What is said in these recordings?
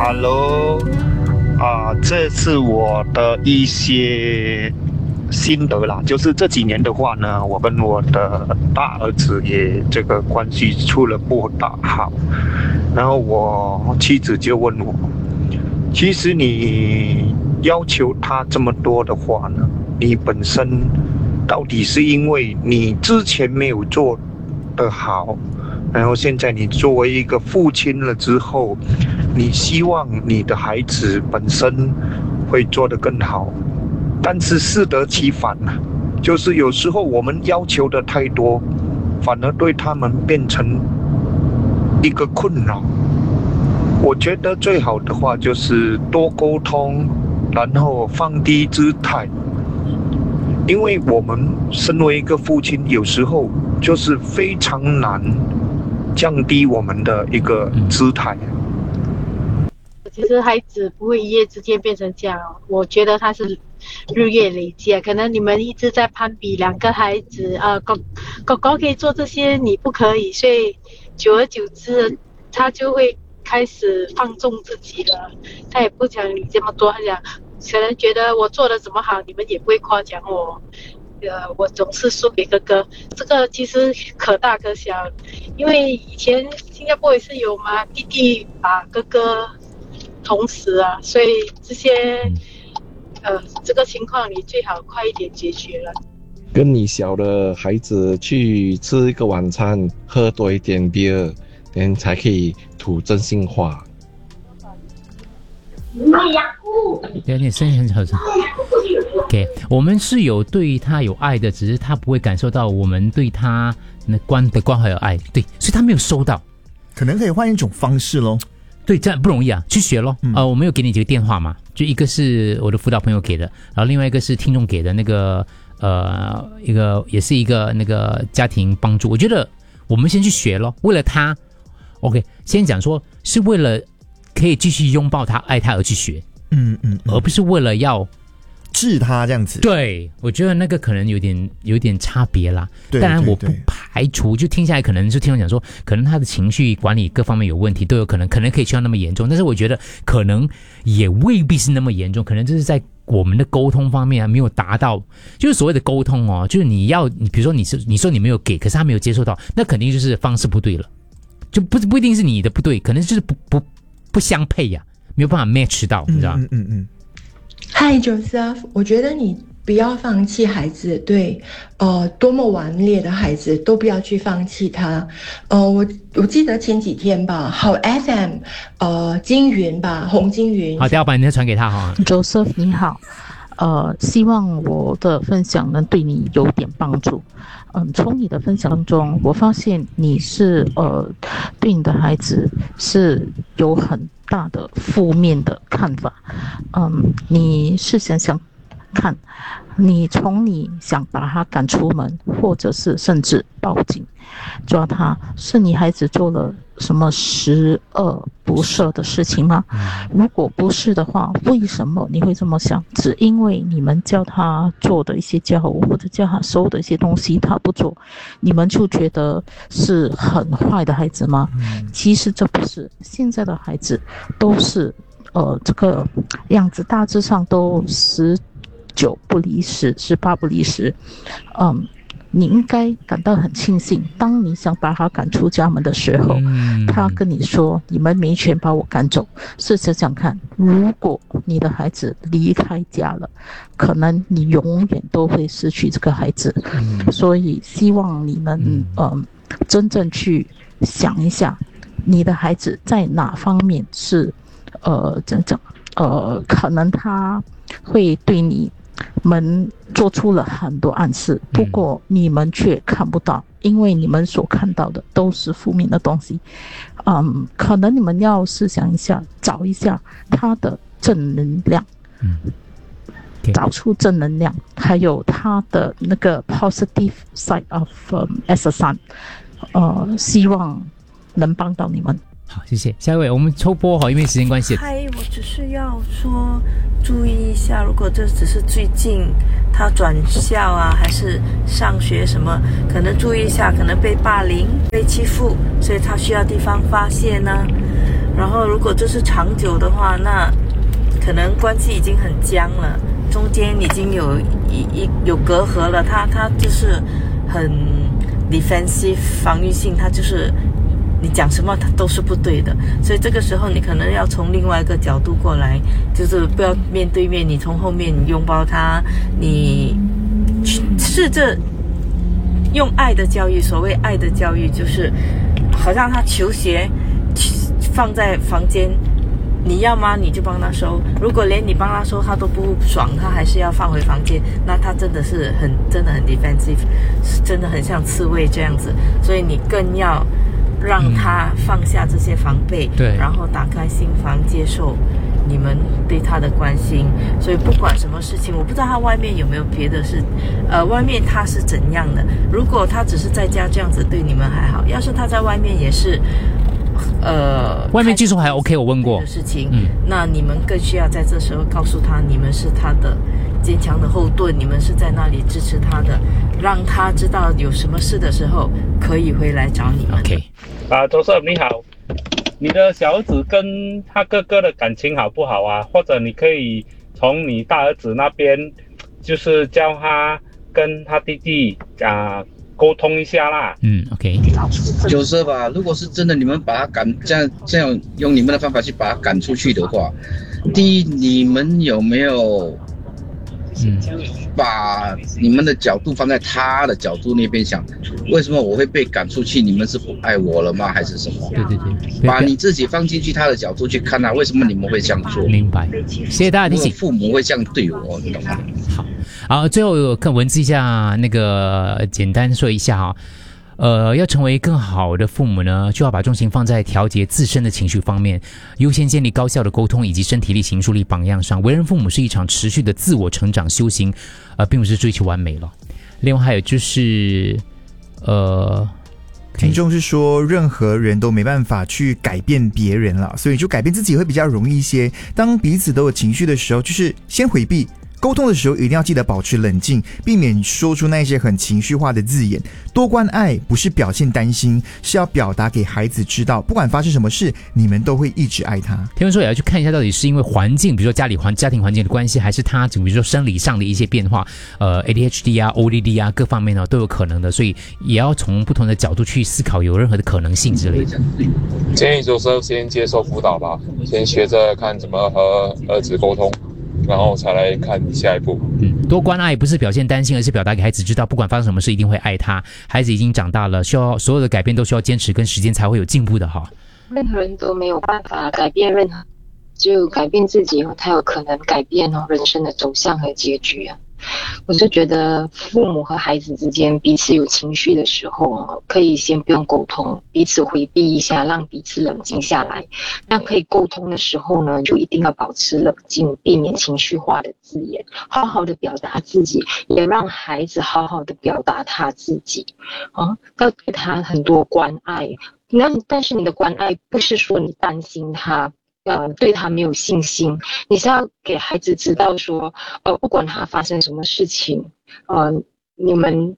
Hello，这是我的一些心得啦，就是这几年的话呢，我跟我的大儿子也这个关系处了不大好，然后我妻子就问我，其实你要求他这么多的话呢，你本身到底是因为你之前没有做得好，然后现在你作为一个父亲了之后，你希望你的孩子本身会做得更好，但是适得其反啊，就是有时候我们要求的太多，反而对他们变成一个困扰。我觉得最好的话就是多沟通，然后放低姿态，因为我们身为一个父亲，有时候就是非常难降低我们的一个姿态。 其实孩子不会一夜之间变成这样，我觉得他是日月累积啊。可能你们一直在攀比两个孩子狗狗可以做这些，你不可以，所以久而久之，他就会开始放纵自己了。他也不讲你这么多，他讲可能觉得我做的怎么好，你们也不会夸奖我。我总是输给哥哥，这个其实可大可小，因为以前新加坡也是有嘛，弟弟把哥哥同时啊，所以这些这个情况你最好快一点解决了。 跟你小的孩子去吃一个晚餐，喝多一点 beer， 然后才可以吐真心话。 对，你声音很小声。OK， 我们是有对他有爱的，只是他不会感受到我们对他的关怀有爱，对，所以他没有收到。 可能可以换一种方式咯。 对，这样不容易啊，去学咯。我们有给你几个电话嘛，就一个是我的辅导朋友给的，然后另外一个是听众给的那个一个也是一个那个家庭帮助。我觉得我们先去学咯，为了他 ，OK， 先讲说是为了可以继续拥抱他、爱他而去学，而不是为了要治他这样子。 对，我觉得那个可能有点差别啦。当然我不排除，就听下来可能是听我讲说，可能他的情绪管理各方面有问题，都有可能可以去到那么严重，但是我觉得可能也未必是那么严重，可能就是在我们的沟通方面没有达到，就是所谓的沟通哦，就是你比如说你说你没有给，可是他没有接受到，那肯定就是方式不对了，就不一定是你的不对，可能就是不相配呀，没有办法 match 到，你知道吗 ？Hi Joseph， 我觉得你不要放弃孩子，对，多么顽劣的孩子都不要去放弃他。我记得前几天吧，好 FM， 金云吧，洪金云。 好，等下把你的传给他哈。 Joseph 你好，希望我的分享能对你有点帮助。从你的分享当中，我发现你是对你的孩子是有很大的负面的看法。你是想看，你想把他赶出门，或者是甚至报警抓他，是你孩子做了什么十恶不赦的事情吗？如果不是的话，为什么你会这么想？只因为你们叫他做的一些家务，或者叫他收的一些东西他不做，你们就觉得是很坏的孩子吗？其实这不是，现在的孩子都是这个样子，大致上都19不离10， 18不离10。你应该感到很庆幸，当你想把他赶出家门的时候，他跟你说你们没权把我赶走。试想想看，如果你的孩子离开家了，可能你永远都会失去这个孩子。所以希望你们真正去想一下，你的孩子在哪方面是可能他会对你们做出了很多暗示，不过你们却看不到，因为你们所看到的都是负面的东西。可能你们要思想一下，找一下他的正能量，找出正能量，还有他的那个 positive side of as a son。希望能帮到你们。 好，谢谢。下一位，我们抽播哈，因为时间关系。 嗨，我只是要说，注意一下，如果这只是最近他转校啊，还是上学什么，可能注意一下，可能被霸凌、被欺负，所以他需要地方发泄呢。 然后如果这是长久的话，那可能关系已经很僵了，中间已经有隔阂了，他就是很 defensive 防御性，他就是你讲什么他都是不对的，所以这个时候你可能要从另外一个角度过来，就是不要面对面，你从后面拥抱他，你试着用爱的教育，所谓爱的教育就是好像他球鞋放在房间，你要吗你就帮他收，如果连你帮他收他都不爽，他还是要放回房间，那他真的很 defensive， 真的很像刺猬这样子，所以你更要让他放下这些防备， 对， 然后打开心房，接受你们对他的关心。所以不管什么事情，我不知道他外面有没有别的事，外面他是怎样的。如果他只是在家这样子对你们还好，要是他在外面也是， 外面技术还 OK， 我问过的事情，那你们更需要在这时候告诉他，你们是他的坚强的后盾，你们是在那里支持他的，让他知道有什么事的时候可以回来找你们。 OK。 周师你好，你的小儿子跟他哥哥的感情好不好啊？或者你可以从你大儿子那边，就是教他跟他弟弟沟通一下啦。 OK。 就是吧，如果是真的，你们把他赶这样用你们的方法去把他赶出去的话，第一，你们有没有把你们的角度放在他的角度那边想，为什么我会被赶出去？你们是不爱我了吗？还是什么？ 对， 把你自己放进去他的角度去看啊，为什么你们会这样做？ 明白，谢谢大家提醒。 父母会这样对我，你懂吗？ 好，最后看文字一下，那个简单说一下哈。要成为更好的父母呢，就要把重心放在调节自身的情绪方面，优先建立高效的沟通以及身体力、行动力榜样上。为人父母是一场持续的自我成长修行，并不是追求完美了。另外还有就是， 听众是说，任何人都没办法去改变别人了，所以就改变自己会比较容易一些。当彼此都有情绪的时候，就是先回避。沟通的时候一定要记得保持冷静，避免说出那些很情绪化的字眼。多关爱不是表现担心，是要表达给孩子知道，不管发生什么事，你们都会一直爱他。 听众说也要去看一下，到底是因为环境，比如说家庭环境的关系，还是他比如说生理上的一些变化，ADHD 啊、ODD 啊各方面呢都有可能的，所以也要从不同的角度去思考有任何的可能性之类的。 建议就是先接受辅导吧，先学着看怎么和儿子沟通，然后才来看下一步。 多关爱不是表现担心，而是表达给孩子知道，不管发生什么事一定会爱他。孩子已经长大了，需要所有的改变都需要坚持跟时间才会有进步的哈。 任何人都没有办法改变任何，只有改变自己才有可能改变人生的走向和结局啊。我是觉得父母和孩子之间彼此有情绪的时候，可以先不用沟通，彼此回避一下，让彼此冷静下来。那可以沟通的时候呢，就一定要保持冷静，避免情绪化的字眼，好好的表达自己，也让孩子好好的表达他自己要对他很多关爱。但是你的关爱不是说你担心他对他没有信心，你是要给孩子知道说，不管他发生什么事情，你们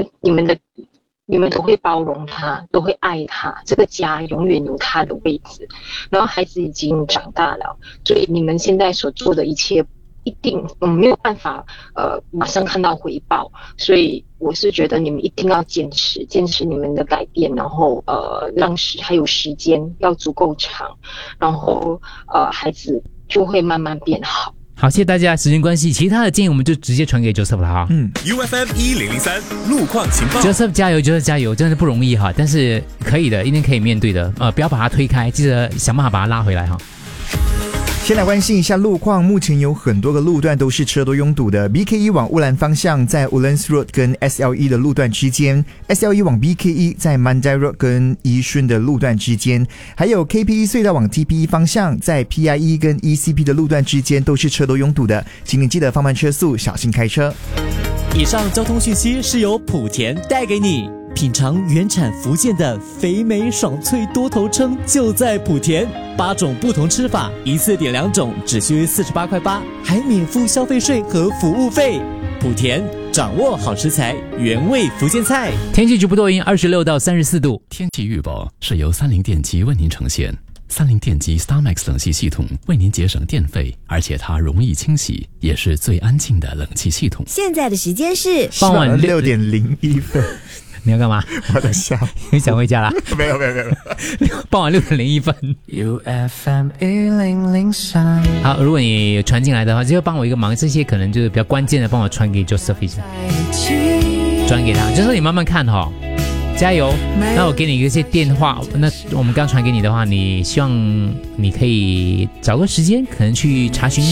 都会包容他，都会爱他，这个家永远有他的位置。然后孩子已经长大了，所以你们现在所做的一切一定没有办法马上看到回报，所以我是觉得你们一定要坚持你们的改变，然后还有时间要足够长，然后孩子就会慢慢变好。 好，谢谢大家，时间关系，其他的建议我们就直接传给 Joseph 了哈。 UFM 1003路况情报 ，Joseph 加油，Joseph 加油，真的不容易哈，但是可以的，一定可以面对的，不要把它推开，记得想办法把它拉回来哈。 先来关心一下路况，目前有很多个路段都是车多拥堵的。BK1 往乌兰方向在 Woodlands Road 跟 SLE 的路段之间， SLE 往 BK1 在 Mandai Road 跟宜顺的路段之间，还有 KPE 隧道往 TPE 方向在 PIE 跟 ECP 的路段之间都是车多拥堵的，请你记得放慢车速，小心开车。 以上交通讯息是由莆田带给你。品尝原产福建的肥美爽脆多头称就在莆田，8种不同吃法，一次点2种只需48.8块，还免付消费税和服务费。莆田掌握好食材，原味福建菜。 天气局部多云，26到34度。 天气预报是由30电机为您呈现。 三菱电机 StarMax 冷气系统为您节省电费，而且它容易清洗，也是最安静的冷气系统。 现在的时间是傍晚 6:01。 你要干嘛？ 我在笑。 你想回家啦？ 没有。 傍晚6:01。 UFM 1003。 好，如果你传进来的话，就帮我一个忙，这些可能就是比较关键的，帮我传给 Joseph 一下，转给他，就是你慢慢看哈。加油！那我给你一些电话，那我们刚传给你的话，你希望你可以找个时间，可能去查询